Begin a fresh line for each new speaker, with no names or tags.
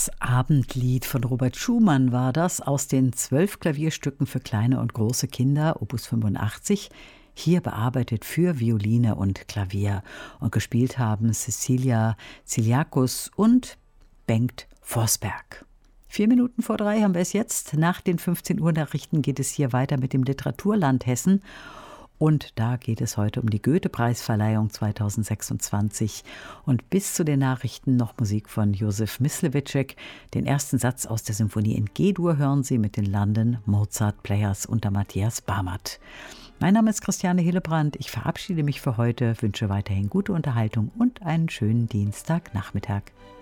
Das Abendlied von Robert Schumann war das, aus den 12 Klavierstücken für kleine und große Kinder, Opus 85, hier bearbeitet für Violine und Klavier. Und gespielt haben Cecilia Ziliakus und Bengt Forsberg. 3:04 haben wir es jetzt. Nach den 15 Uhr Nachrichten geht es hier weiter mit dem Literaturland Hessen. Und da geht es heute um die Goethe-Preisverleihung 2026. Und bis zu den Nachrichten noch Musik von Josef Myslewitschek. Den ersten Satz aus der Symphonie in G-Dur hören Sie mit den London Mozart Players unter Matthias Barmert. Mein Name ist Christiane Hillebrand. Ich verabschiede mich für heute, wünsche weiterhin gute Unterhaltung und einen schönen Dienstagnachmittag.